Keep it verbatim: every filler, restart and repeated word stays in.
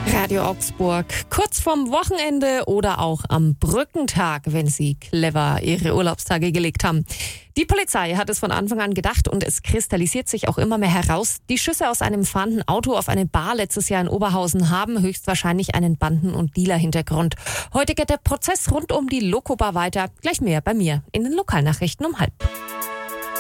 Radio Augsburg, kurz vorm Wochenende oder auch am Brückentag, wenn Sie clever Ihre Urlaubstage gelegt haben. Die Polizei hat es von Anfang an gedacht und es kristallisiert sich auch immer mehr heraus. Die Schüsse aus einem fahrenden Auto auf eine Bar letztes Jahr in Oberhausen haben höchstwahrscheinlich einen Banden- und Dealer-Hintergrund. Heute geht der Prozess rund um die Loco-Bar weiter. Gleich mehr bei mir in den Lokalnachrichten um halb.